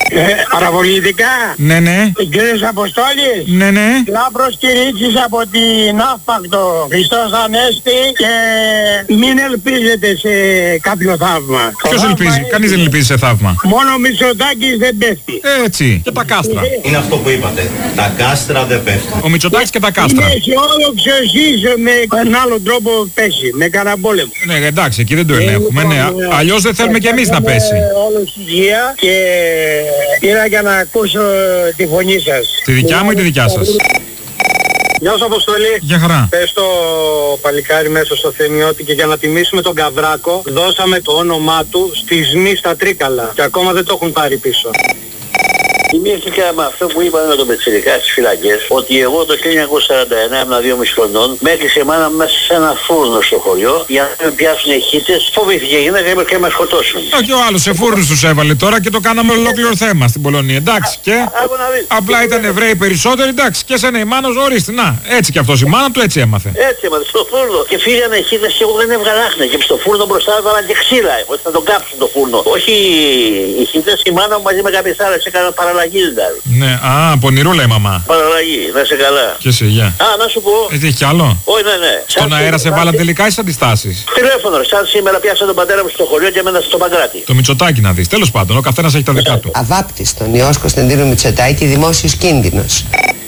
Παραπολιτικά. Ναι, ναι. Κύριος Αποστόλης. Ναι, ναι. Λάμπρος Κυρίτσης από την Αύπακτο. Χριστός Ανέστη και μην ελπίζετε σε κάποιο θαύμα. Ποιος ελπίζει? Κανείς δεν ελπίζει σε θαύμα. Μόνο ο Μητσοτάκης δεν πέφτει. Έτσι. Και τα κάστρα. Είναι αυτό που είπατε. Τα κάστρα δεν πέφτουν. Ο Μητσοτάκης και τα κάστρα. Είναι αισιόδοξος με έναν άλλο τρόπο πέσει. Με κανένα πόλεμο. Ναι, εντάξει, εκεί δεν το ελέγχουμε. Ναι. Αλλιώς δεν θέλουμε κι εμείς να πέσει. Όλος υγεία και πήρα για να ακούσω τη φωνή σας. Τη δικιά μου ή τη δικιά σας? Γεια σου Αποστολή. Γεια χαρά. Πες το παλικάρι μέσα στο Θεμιώτη και για να τιμήσουμε τον Καβράκο δώσαμε το όνομά του στη ΣΜΗ στα Τρίκαλα και ακόμα δεν το έχουν πάρει πίσω. Θυμήθηκα με αυτό που είπαμε με τον Πετσιρικά στις φυλακές, ότι εγώ το 1949 ήμουν 2,5 χρονών, με έκλεισε η μάνα μου μέσα σε ένα φούρνο στο χωριό για να με πιάσουν οι χίτες. Φοβήθηκε η γυναίκα και με σκοτώσουν. Όχι, ο άλλος σε φούρνους τους έβαλε τώρα και το κάναμε ολόκληρο θέμα στην Πολωνία. Εντάξει και. Απλά ήταν Εβραίοι περισσότεροι, εντάξει. Και σένα η μάνα, ορίστε. Να, έτσι κι αυτός η μάνα του έτσι έμαθε. Έτσι έμαθε στο φούρνο. Και φύγανε οι χίτες και εγώ δεν έβγαλα άχνα. Και στο φούρνο μπροστά έβαλαν και ξύλα. Ότι θα τον κάψουν το φούρνο. Όχι οι χίτες, η μάνα μου μαζί με κάποιες άλλες έκαναν παραλλαγή δηλαδή. Ναι, πονηρούλα η μαμά. Παραλλαγή, να σε καλά. Και σε γεια. Να σου πω. Έχει κι άλλο? Όχι, ναι. Στον αέρα σε βάλαν τελικά ή στις αντιστάσεις? Τηλέφωνο, σαν σήμερα πιάσα τον πατέρα μου στο χωριό και έμενα στο Παγκράτη. Το Μητσοτάκη να δεις. Τέλος πάντων, ο καθένας έχει τα δικά του. Αβάπτιστον Υιός Κωνσταντίνου Μητσοτάκη, δημόσιος κίνδυνος.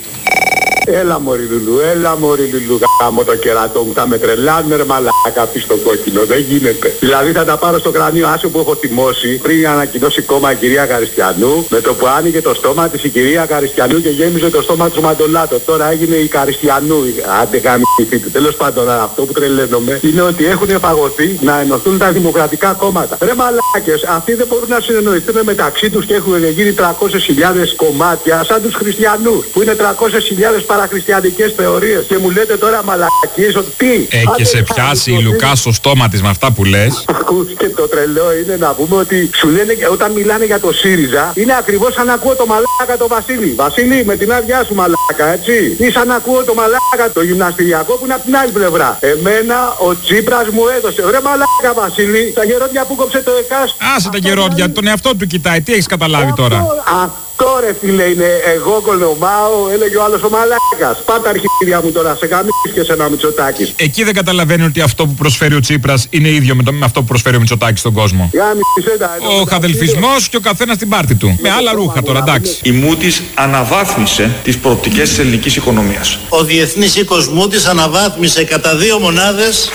Έλα μωρή Λουλού, γάμω το κερατό μου, θα με τρελάνε ρε μαλάκα πεις στο κόκκινο, δεν γίνεται. Δηλαδή θα τα πάρω στο κρανίο άσο που έχω τιμώσει πριν ανακοινώσει κόμμα η κυρία Καριστιανού, με το που άνοιγε το στόμα της η κυρία Καριστιανού και γέμιζε το στόμα του Μαντολάτο. Τώρα έγινε η Καριστιανού, άντε γάμιση του. Τέλος πάντων αυτό που τρελαίνομαι είναι ότι έχουν φαγωθεί να ενωθούν τα δημοκρατικά κόμματα. Ρε μαλάκες, αυτοί δεν μπορούν να συνεννοηθούν μεταξύ τους και έχουν γίνει 300.000 κομμάτια σαν τους χριστιανούς που είναι 300.000 παραχριστιανικές θεωρίες και μου λέτε τώρα μαλακίες ότι τι. Και σε πιάσει η Λουκά στο στόμα της με αυτά που λες. Ακούς και το τρελό είναι να πούμε ότι σου λένε όταν μιλάνε για το ΣΥΡΙΖΑ είναι ακριβώς σαν να ακούω το μαλάκα το Βασίλη. Βασίλη με την άδειά σου μαλάκα έτσι. Ή σαν να ακούω το μαλάκα το γυμναστηριακό που είναι από την άλλη πλευρά. Εμένα ο Τσίπρας μου έδωσε. Ρε μαλάκα Βασίλη, τα γερόντια που κόψε το ΕΚΑΣ. Άσε τα γερόντια, τον εαυτό του κοιτάει. Τι έχεις καταλάβει τώρα? Αυτό ρε φίλε είναι εγώ κολομάω, έλεγε ο άλλος ο μαλάκας. Πάτα αρχίδια μου τώρα, σε καμίς και σε ένα Μητσοτάκης. Εκεί δεν καταλαβαίνει ότι αυτό που προσφέρει ο Τσίπρας είναι ίδιο με αυτό που προσφέρει ο Μητσοτάκης στον κόσμο. Ο χαδελφισμός και ο καθένας στην πάρτη του. Με άλλα ρούχα τώρα, εντάξει. Η Moody's αναβάθμισε τις προοπτικές της ελληνικής οικονομίας. Ο διεθνής οίκος Moody's αναβάθμισε κατά 2 μονάδες